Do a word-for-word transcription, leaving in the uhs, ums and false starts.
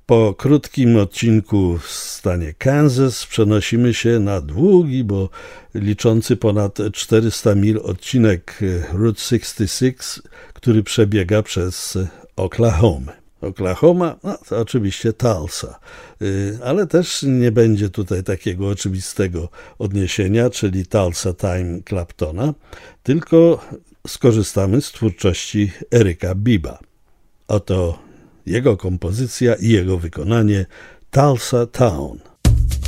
Po krótkim odcinku w stanie Kansas przenosimy się na długi, bo liczący ponad czterysta mil odcinek Route sześćdziesiąt sześć, który przebiega przez Oklahomę. Oklahoma, no to oczywiście Tulsa, ale też nie będzie tutaj takiego oczywistego odniesienia, czyli Tulsa Time Claptona, tylko skorzystamy z twórczości Erika Biba. Oto jego kompozycja i jego wykonanie Tulsa Town.